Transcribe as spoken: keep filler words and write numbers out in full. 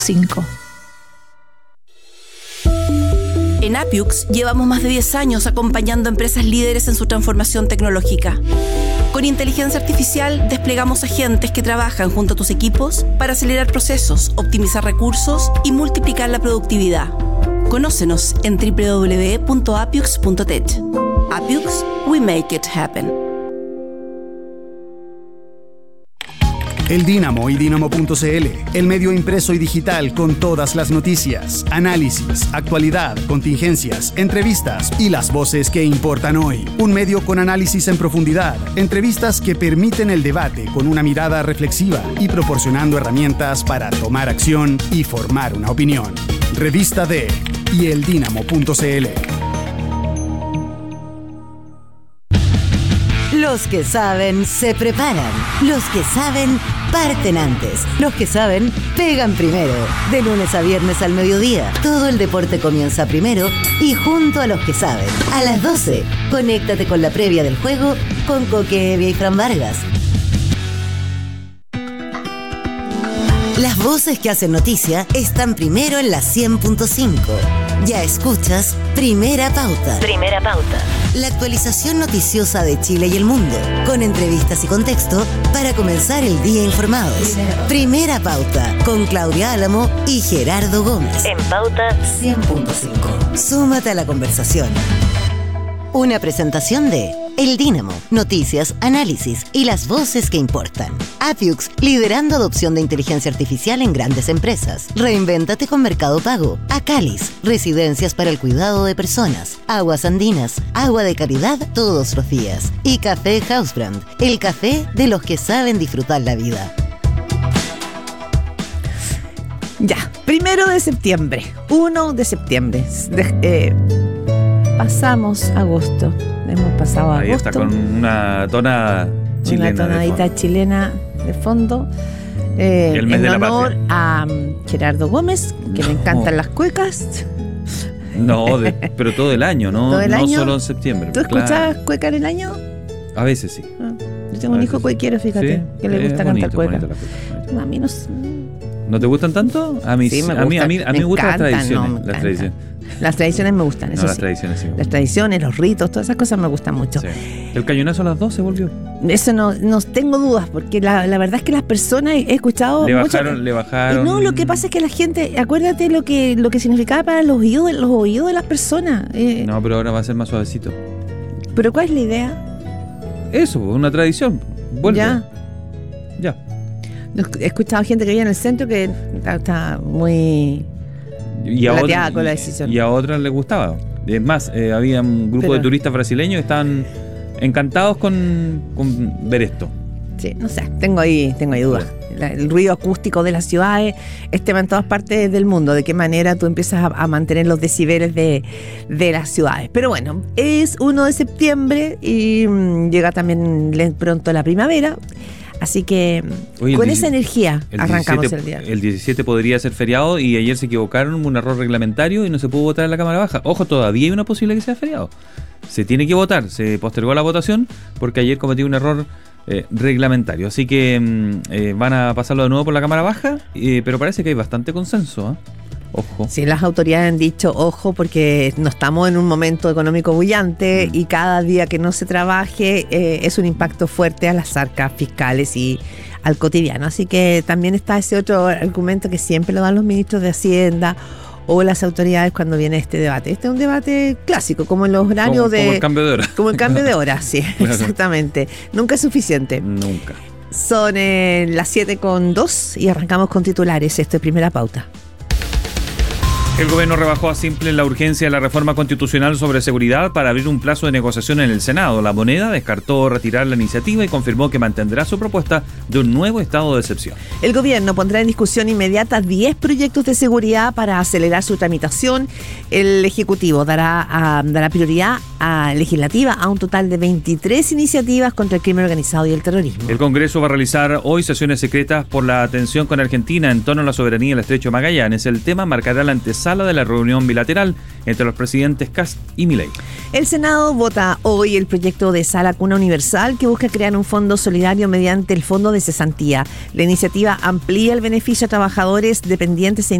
cinco. En Appiux llevamos más de diez años acompañando a empresas líderes en su transformación tecnológica. Con inteligencia artificial desplegamos agentes que trabajan junto a tus equipos para acelerar procesos, optimizar recursos y multiplicar la productividad. Conócenos en doble u doble u doble u punto appiux punto tech. Appiux, we make it happen. El Dínamo y Dínamo punto c l, el medio impreso y digital con todas las noticias, análisis, actualidad, contingencias, entrevistas y las voces que importan hoy. Un medio con análisis en profundidad, entrevistas que permiten el debate con una mirada reflexiva y proporcionando herramientas para tomar acción y formar una opinión. Revista D y el Dínamo punto c l. Los que saben, se preparan. Los que saben, parten antes. Los que saben, pegan primero. De lunes a viernes al mediodía, todo el deporte comienza primero y junto a los que saben. A las doce, conéctate con la previa del juego con Coque Evia y Fran Vargas. Las voces que hacen noticia están primero en la cien punto cinco. Ya escuchas Primera Pauta. Primera Pauta. La actualización noticiosa de Chile y el mundo, con entrevistas y contexto para comenzar el día informados. Primera Pauta, con Claudia Álamo y Gerardo Gómez. En Pauta cien punto cinco. Súmate a la conversación. Una presentación de El Dínamo, noticias, análisis y las voces que importan. Appiux, liderando adopción de inteligencia artificial en grandes empresas. Reinvéntate con Mercado Pago. Acalis, residencias para el cuidado de personas. Aguas Andinas, agua de calidad todos los días. Y Café Housebrand, el café de los que saben disfrutar la vida. Ya, primero de septiembre, uno de septiembre. De, eh, pasamos agosto. Hemos pasado Ahí agosto. está con una tona chilena. Una tonadita de chilena de fondo. Eh, El mes en de la honor patria. a um, Gerardo Gómez, que No. le encantan las cuecas. No, de, pero todo el año, ¿no? ¿Todo el no año? solo en septiembre. ¿Tú escuchabas Claro. cueca en el año? A veces sí. Ah, yo tengo un A hijo veces sí. cuequero, fíjate, Sí, que le es gusta bonito, cantar cueca. bonito la cueca, bonito. A mí no sé. ¿No te gustan tanto? A mí Sí, me a mí a mí, gustan, a mí me, me gustan encantan, las tradiciones, no, me las encantan. tradiciones. Las tradiciones me gustan, eso No, las sí. tradiciones sí. Las tradiciones, los ritos, todas esas cosas me gustan mucho. Sí. El cañonazo a las doce volvió. Eso no, no tengo dudas, porque la, la verdad es que las personas he escuchado Le mucho- bajaron, le bajaron. Y no, lo que pasa es que la gente, acuérdate lo que lo que significaba para los oídos, de- los oídos de las personas. eh, No, pero ahora va a ser más suavecito. Pero ¿cuál es la idea? Eso, una tradición. Vuelve. Ya. Ya. He escuchado gente que vive en el centro que está, está muy... Y a, Plateada otra- con la y- decisión. y a otras les gustaba. Es más, eh, había un grupo Pero- de turistas brasileños que estaban encantados con, con ver esto. Sí, no sé, tengo ahí, tengo ahí dudas. La- El ruido acústico de las ciudades, este va en todas partes del mundo. De qué manera tú empiezas a, a mantener los decibeles de, de las ciudades. Pero bueno, es uno de septiembre y mm, llega también le- pronto la primavera. Así que Oye, el con dieci- esa energía El arrancamos diecisiete, el día. el diecisiete podría ser feriado y ayer se equivocaron, hubo un error reglamentario y no se pudo votar en la Cámara Baja. Ojo, todavía hay una posibilidad que sea feriado. Se tiene que votar, se postergó la votación porque ayer cometió un error eh, reglamentario. Así que mm, eh, van a pasarlo de nuevo por la Cámara Baja, eh, pero parece que hay bastante consenso. ¿eh? Ojo. Sí, las autoridades han dicho, ojo, porque no estamos en un momento económico bullante Mm. y cada día que no se trabaje eh, es un impacto fuerte a las arcas fiscales y al cotidiano. Así que también está ese otro argumento que siempre lo dan los ministros de Hacienda o las autoridades cuando viene este debate. Este es un debate clásico, como en los horarios Como, de... como el cambio de hora. Como el cambio de hora, sí, Claro. exactamente. Nunca es suficiente. Nunca. Son eh, las siete con dos y arrancamos con titulares. Esto es Primera Pauta. El gobierno rebajó a simple la urgencia de la reforma constitucional sobre seguridad para abrir un plazo de negociación en el Senado. La Moneda descartó retirar la iniciativa y confirmó que mantendrá su propuesta de un nuevo estado de excepción. El gobierno pondrá en discusión inmediata diez proyectos de seguridad para acelerar su tramitación. El Ejecutivo dará, a, dará prioridad a legislativa a un total de veintitrés iniciativas contra el crimen organizado y el terrorismo. El Congreso va a realizar hoy sesiones secretas por la tensión con Argentina en torno a la soberanía del Estrecho de Magallanes. El tema marcará la antesala antesala de la reunión bilateral entre los presidentes Kast y Milei. El Senado vota hoy el proyecto de Sala Cuna Universal que busca crear un fondo solidario mediante el fondo de cesantía. La iniciativa amplía el beneficio a trabajadores dependientes e